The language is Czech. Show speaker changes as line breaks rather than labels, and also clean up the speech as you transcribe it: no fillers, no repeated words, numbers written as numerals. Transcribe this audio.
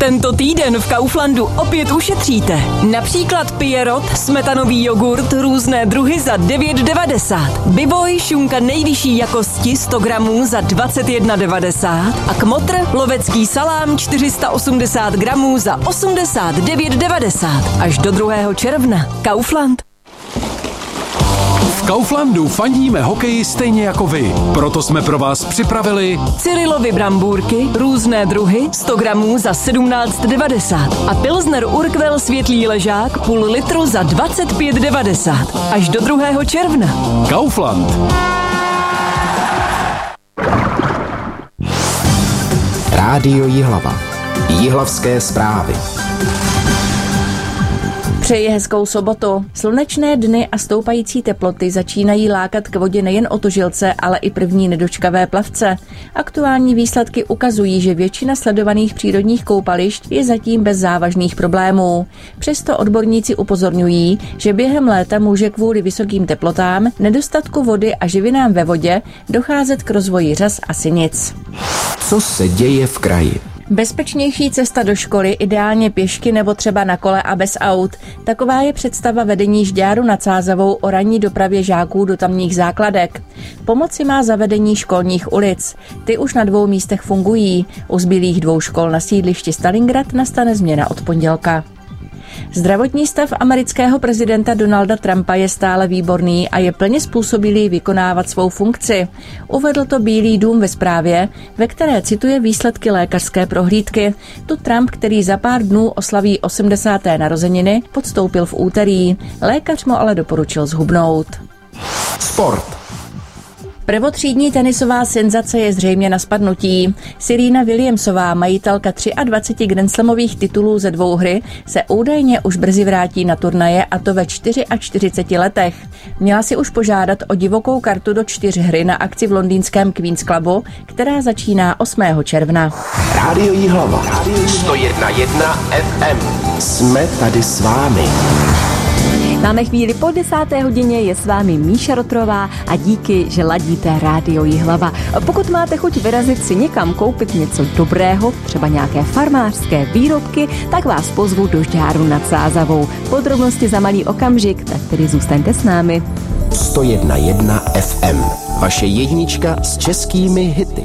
Tento týden v Kauflandu opět ušetříte. Například Pierrot, smetanový jogurt, různé druhy za 9,90. Biboj, šunka nejvyšší jakosti 100 gramů za 21,90. A Kmotr, lovecký salám 480 gramů za 89,90. Až do 2. června. Kaufland.
V Kauflandu fandíme hokeji stejně jako vy. Proto jsme pro vás připravili
Cyrilovy brambůrky, různé druhy, 100 gramů za 17,90 a Pilsner Urquell světlý ležák půl litru za 25,90 až do 2. června.
Kaufland.
Rádio Jihlava. Jihlavské zprávy.
Přeji hezkou sobotu. Slunečné dny a stoupající teploty začínají lákat k vodě nejen otožilce, ale i první nedočkavé plavce. Aktuální výsledky ukazují, že většina sledovaných přírodních koupališť je zatím bez závažných problémů. Přesto odborníci upozorňují, že během léta může kvůli vysokým teplotám, nedostatku vody a živinám ve vodě docházet k rozvoji řas a sinic.
Co se děje v kraji?
Bezpečnější cesta do školy, ideálně pěšky nebo třeba na kole a bez aut. Taková je představa vedení Žďáru nad Sázavou o ranní dopravě žáků do tamních základek. Pomoci má zavedení školních ulic. Ty už na 2 místech fungují. U zbylých 2 škol na sídlišti Stalingrad nastane změna od pondělka. Zdravotní stav amerického prezidenta Donalda Trumpa je stále výborný a je plně způsobilý vykonávat svou funkci. Uvedl to Bílý dům ve zprávě, ve které cituje výsledky lékařské prohlídky. Tu Trump, který za pár dnů oslaví 80. narozeniny, podstoupil v úterý. Lékař mu ale doporučil zhubnout.
Sport.
Prvotřídní tenisová senzace je zřejmě na spadnutí. Serena Williamsová, majitelka 23 grandslamových titulů ze 2 hry, se údajně už brzy vrátí na turnaje, a to ve 44 letech. Měla si už požádat o divokou kartu do 4 hry na akci v londýnském Queen's Clubu, která začíná 8. června.
Rádio Jihlava. 101,1 FM. Jsme tady s vámi.
Máme chvíli po 10. hodině, je s vámi Míša Rotrová a díky, že ladíte Rádio Jihlava. Pokud máte chuť vyrazit si někam koupit něco dobrého, třeba nějaké farmářské výrobky, tak vás pozvu do Žďáru nad Sázavou. Podrobnosti za malý okamžik, tak tedy zůstaňte s námi.
101,1 FM. Vaše jednička s českými hity.